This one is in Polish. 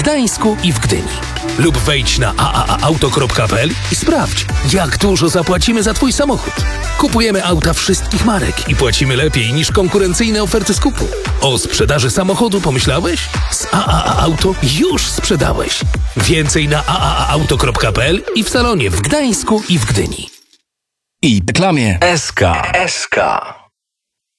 Gdańsku i w Gdyni. Lub wejdź na aaauto.pl i sprawdź, jak dużo zapłacimy za Twój samochód. Kupujemy auta wszystkich marek i płacimy lepiej niż konkurencyjne oferty skupu. O sprzedaży samochodu pomyślałeś? Z AAA Auto już sprzedałeś. Więcej na aaauto.pl i w salonie w Gdańsku i w Gdyni. I reklamie SK.